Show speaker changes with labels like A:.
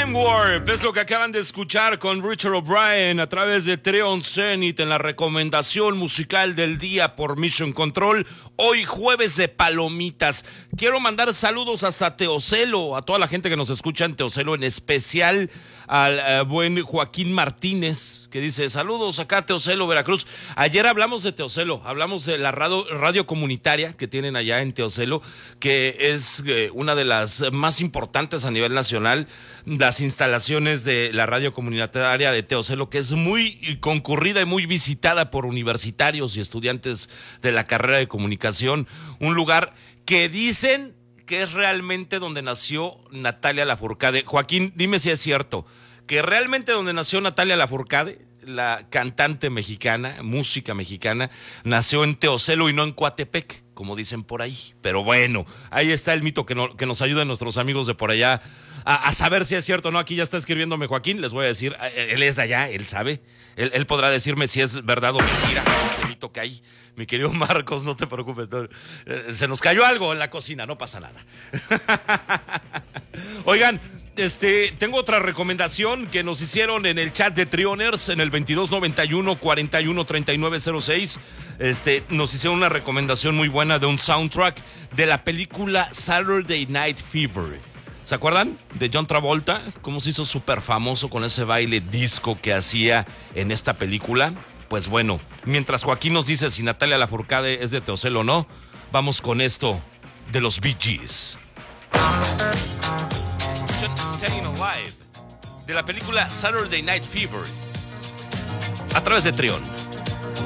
A: Time Warp es lo que acaban de escuchar con Richard O'Brien a través de Treon Zenith en la recomendación musical del día por Mission Control. Hoy jueves de palomitas. Quiero mandar saludos hasta Teocelo, a toda la gente que nos escucha en Teocelo, en especial al buen Joaquín Martínez, que dice, saludos acá Teocelo, Veracruz. Ayer hablamos de Teocelo, hablamos de la radio comunitaria que tienen allá en Teocelo, que es una de las más importantes a nivel nacional, las instalaciones de la radio comunitaria de Teocelo, que es muy concurrida y muy visitada por universitarios y estudiantes de la carrera de comunicación, un lugar que dicen que es realmente donde nació Natalia Lafourcade. Joaquín, dime si es cierto, que realmente donde nació Natalia Lafourcade, la cantante mexicana, música mexicana, nació en Teocelo y no en Coatepec, como dicen por ahí. Pero bueno, ahí está el mito que nos ayudan nuestros amigos de por allá a saber si es cierto o no. Aquí ya está escribiéndome Joaquín, les voy a decir, él es de allá, él sabe, él podrá decirme si es verdad o mentira el mito que hay. Mi querido Marcos, no te preocupes, se nos cayó algo en la cocina, no pasa nada. Oigan, tengo otra recomendación que nos hicieron en el chat de Trioners en el 2291-413906. Nos hicieron una recomendación muy buena de un soundtrack de la película Saturday Night Fever. ¿Se acuerdan de John Travolta? Cómo se hizo súper famoso con ese baile disco que hacía en esta película. Pues bueno, mientras Joaquín nos dice si Natalia Lafourcade es de Teocelo o no, vamos con esto de los Bee Gees. Staying Alive, de la película Saturday Night Fever, a través de Trion.